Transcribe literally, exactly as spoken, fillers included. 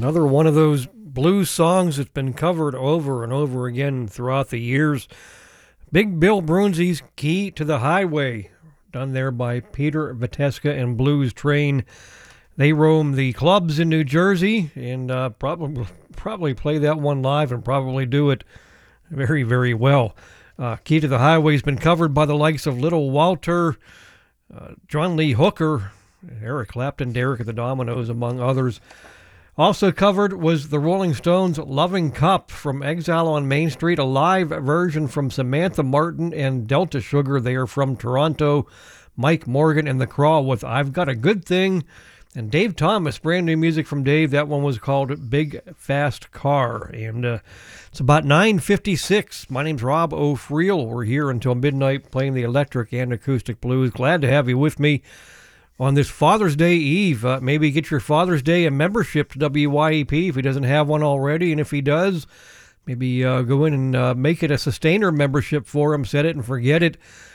Another one of those blues songs that's been covered over and over again throughout the years. Big Bill Broonzy's Key to the Highway, done there by Peter Viteska and Blues Train. They roam the clubs in New Jersey and uh, probably probably play that one live and probably do it very, very well. Uh, Key to the Highway has been covered by the likes of Little Walter, uh, John Lee Hooker, Eric Clapton, Derek of the Dominoes, among others. Also covered was the Rolling Stones' Loving Cup from Exile on Main Street, a live version from Samantha Martin and Delta Sugar. They are from Toronto. Mike Morgan and the Crawl with I've Got a Good Thing. And Dave Thomas, brand new music from Dave. That one was called Big Fast Car. And uh, it's about nine fifty-six. My name's Rob O'Friel. We're here until midnight playing the electric and acoustic blues. Glad to have you with me on this Father's Day Eve. Uh, maybe get your Father's Day a membership to W Y E P if he doesn't have one already. And if he does, maybe uh, go in and uh, make it a sustainer membership for him. Set it and forget it.